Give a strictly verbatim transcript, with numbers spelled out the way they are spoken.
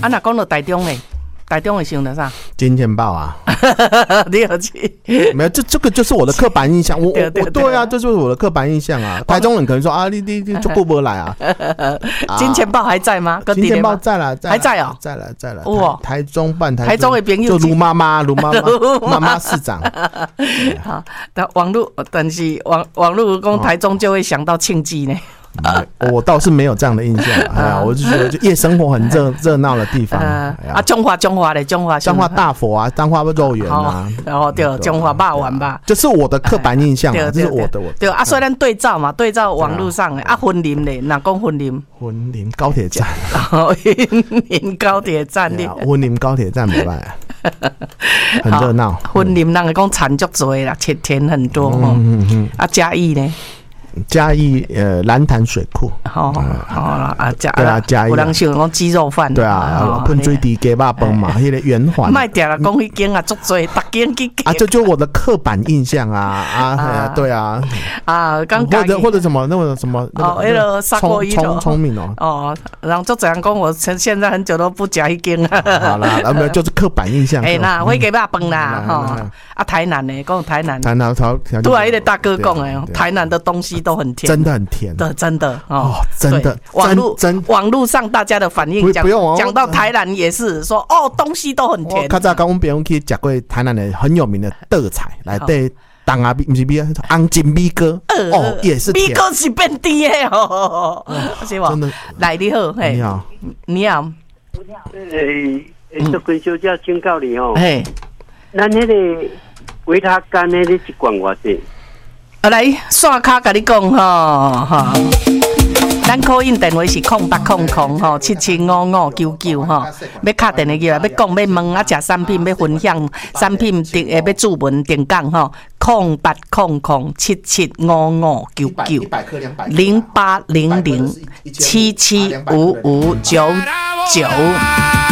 啊，那讲到台中嘞，台中会想到啥？ 金钱豹啊， 你好去， 没有，这这个就是我的刻板印象。我对对我对啊，这就是我的刻板印象啊。台中人可能说啊，你你你就过不来啊。 金钱豹还在吗？ 金钱豹在了， 还在哦， 在了在了。 哇， 台中办台台中的朋友就卢妈妈，卢妈妈，妈妈市长。 好，但网络，但是网网络讲台中就会想到庆记呢。 啊、我倒是没有这样的印象，哎呀，我就觉得就夜生活很热热闹的地方。 呃、啊，中华中华嘞，中华彰化大佛啊，彰化肉圆啊， 然后对，中华肉丸吧， 就是我的刻板印象啊，这是我的我。 对啊，所以咱对照嘛，对照网络上的啊，婚林嘞，哪讲婚林？ 婚林高铁站， 婚林高铁站哩， 婚林高铁站没办法，很热闹。 婚林人讲产足多啦，田田很多哦。嗯嗯啊，嘉义呢？ 嘉义呃蓝潭水库， 好好啦啊，嘉对啊嘉义， 有人想讲鸡肉饭， 对啊，喷水底鸡肉饭嘛，迄个圆环， 卖掉了，讲迄间啊，足多，逐间去啊，这就是我的刻板印象啊啊，对啊啊，刚或者或者什么那个什么哦，那个砂锅鱼头， 聪明哦哦，然后就这样讲，我现在很久都不夹一间了。 好啦，那么就是刻板印象。 哎那火鸡肉饭啦，哈啊，台南呢，讲台南， 台南超， 对啊，那个大哥讲的，台南的东西都很甜， 真的很甜的，真的哦， 真的， 网络真网络上大家的反应讲讲到台南也是说哦，东西都很甜。 较早跟我们朋友去吃过台南的很有名的豆菜，来对当阿米不是米昂金米哥哦，也是甜， 米哥是变甜的哦，是吧？ 真的， 来你好，嘿， 你好， 你好， 诶，这跟小姐请教你哦， 嘿， 咱那个维他干那个一罐偌济？ 啊，来线卡甲你讲吼，哈，咱call in电话是空八空空吼，七七五五九九吼，要敲电话进来，要讲要问啊，食产品要分享产品定诶，要注文定讲吼，空八空空七七五五九九零八零零七七五五九九。